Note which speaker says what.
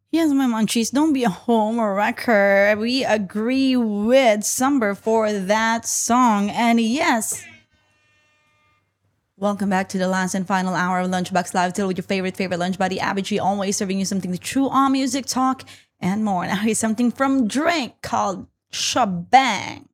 Speaker 1: Yes, my munchies, don't be a home wrecker. We agree with Summer for that song. And yes, welcome back to the last and final hour of Lunchbox Live Till with your favorite lunch buddy, Abby G, always serving you something to chew on, music, talk, and more. Now here's something from Drake called Shabang.